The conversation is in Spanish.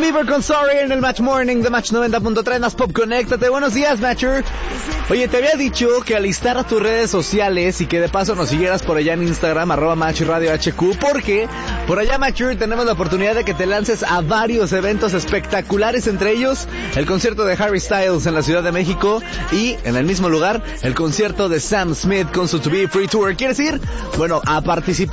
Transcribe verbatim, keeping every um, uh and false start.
Bieber con Sorry en el Match Morning de Match noventa punto tres, más pop, conéctate. Buenos días, Matcher. Oye, te había dicho que alistara tus redes sociales y que de paso nos siguieras por allá en Instagram, arroba Match Radio H Q, porque por allá, Matcher, tenemos la oportunidad de que te lances a varios eventos espectaculares, entre ellos el concierto de Harry Styles en la Ciudad de México y en el mismo lugar el concierto de Sam Smith con su To Be Free Tour. ¿Quieres ir? Bueno, a participar